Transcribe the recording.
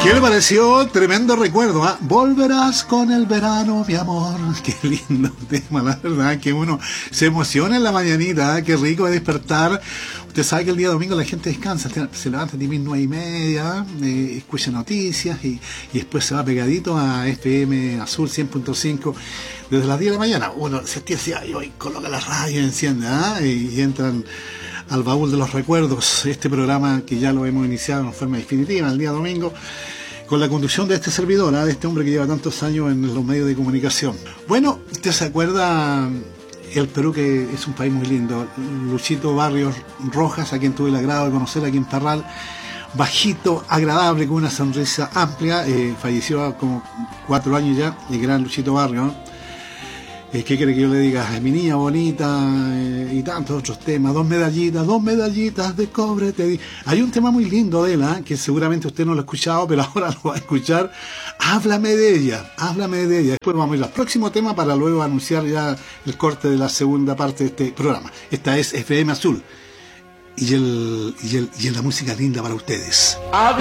¿Qué le pareció? Tremendo recuerdo, ¿eh? Volverás con el verano, mi amor. Qué lindo tema, la verdad, que uno se emociona en la mañanita, ¿eh? Qué rico es despertar. Usted sabe que el día domingo la gente descansa, se levanta a 9:30, escucha noticias y después se va pegadito a FM Azul 100.5 desde las 10 de la mañana. Uno se estira y hoy coloca la radio y enciende, y entran al baúl de los recuerdos, este programa que ya lo hemos iniciado en forma definitiva el día domingo, con la conducción de este servidor, de este hombre que lleva tantos años en los medios de comunicación. Bueno, ¿usted se acuerda el Perú, que es un país muy lindo? Luchito Barrios Rojas, a quien tuve el agrado de conocer aquí en Parral, bajito, agradable, con una sonrisa amplia, falleció hace como 4 años ya, el gran Luchito Barrios. ¿Qué quiere que yo le diga? Mi niña bonita, y tantos otros temas. Dos medallitas de cobre te di. Hay un tema muy lindo de él, que seguramente usted no lo ha escuchado, pero ahora lo va a escuchar. Háblame de ella. Después vamos a ir al próximo tema para luego anunciar ya el corte de la segunda parte de este programa. Esta es FM Azul y la música linda para ustedes.